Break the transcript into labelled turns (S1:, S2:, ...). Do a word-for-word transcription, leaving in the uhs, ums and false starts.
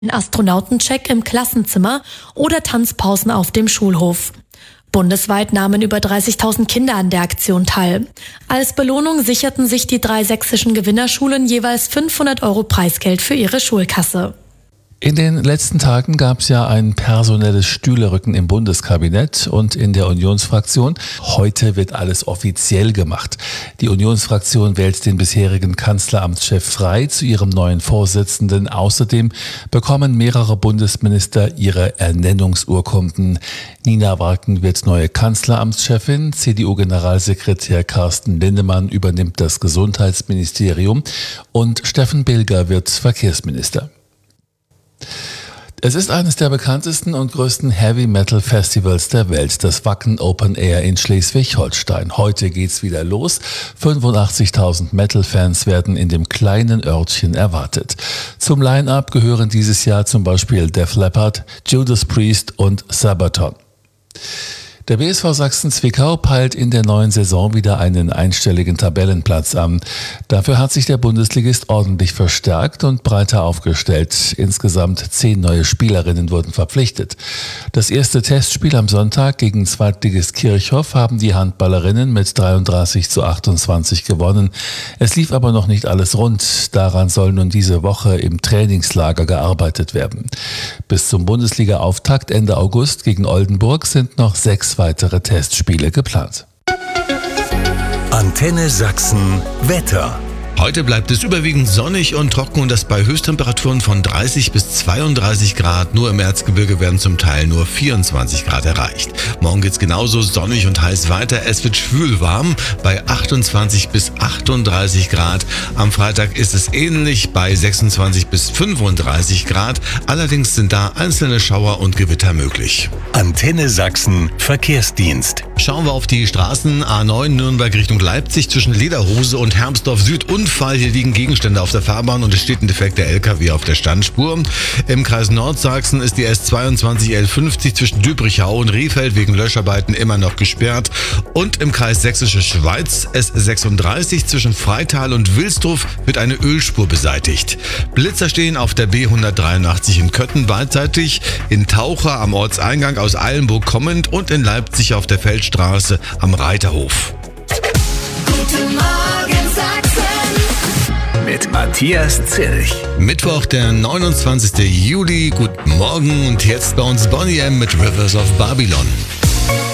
S1: Astronautencheck im Klassenzimmer oder Tanzpausen auf dem Schulhof. Bundesweit nahmen über dreißigtausend Kinder an der Aktion teil. Als Belohnung sicherten sich die drei sächsischen Gewinnerschulen jeweils fünfhundert Euro Preisgeld für ihre Schulkasse.
S2: In den letzten Tagen gab es ja ein personelles Stühlerücken im Bundeskabinett und in der Unionsfraktion. Heute wird alles offiziell gemacht. Die Unionsfraktion wählt den bisherigen Kanzleramtschef frei zu ihrem neuen Vorsitzenden. Außerdem bekommen mehrere Bundesminister ihre Ernennungsurkunden. Nina Warken wird neue Kanzleramtschefin. C D U-Generalsekretär Carsten Linnemann übernimmt das Gesundheitsministerium und Steffen Bilger wird Verkehrsminister. Es ist eines der bekanntesten und größten Heavy-Metal-Festivals der Welt, das Wacken Open Air in Schleswig-Holstein. Heute geht's wieder los. fünfundachtzigtausend Metal-Fans werden in dem kleinen Örtchen erwartet. Zum Line-Up gehören dieses Jahr zum Beispiel Def Leppard, Judas Priest und Sabaton. Der B S V Sachsen-Zwickau peilt in der neuen Saison wieder einen einstelligen Tabellenplatz an. Dafür hat sich der Bundesligist ordentlich verstärkt und breiter aufgestellt. Insgesamt zehn neue Spielerinnen wurden verpflichtet. Das erste Testspiel am Sonntag gegen Zweitligist Kirchhoff haben die Handballerinnen mit dreiunddreißig zu achtundzwanzig gewonnen. Es lief aber noch nicht alles rund. Daran soll nun diese Woche im Trainingslager gearbeitet werden. Bis zum Bundesliga-Auftakt Ende August gegen Oldenburg sind noch sechs weitere Testspiele geplant.
S3: Antenne Sachsen Wetter.
S4: Heute bleibt es überwiegend sonnig und trocken und das bei Höchsttemperaturen von dreißig bis zweiunddreißig Grad. Nur im Erzgebirge werden zum Teil nur vierundzwanzig Grad erreicht. Morgen geht's genauso sonnig und heiß weiter. Es wird schwülwarm bei achtundzwanzig bis achtunddreißig Grad. Am Freitag ist es ähnlich bei sechsundzwanzig bis fünfunddreißig Grad. Allerdings sind da einzelne Schauer und Gewitter möglich.
S3: Antenne Sachsen Verkehrsdienst.
S4: Schauen wir auf die Straßen. A neun Nürnberg Richtung Leipzig zwischen Lederhose und Hermsdorf Süd und Hier liegen Gegenstände auf der Fahrbahn und es steht ein defekter L K W auf der Standspur. Im Kreis Nordsachsen ist die S zweiundzwanzig L fünfzig zwischen Dübrichau und Rehfeld wegen Löscharbeiten immer noch gesperrt. Und im Kreis Sächsische Schweiz S sechsunddreißig zwischen Freital und Wilsdruf wird eine Ölspur beseitigt. Blitzer stehen auf der B hundertdreiundachtzig in Köthen beidseitig, in Taucher am Ortseingang aus Eilenburg kommend und in Leipzig auf der Feldstraße am Reiterhof.
S5: Guten Morgen Sachsen
S3: mit Matthias Zilch.
S4: Mittwoch, der neunundzwanzigsten Juli. Guten Morgen und jetzt bei uns Bonnie M mit Rivers of Babylon.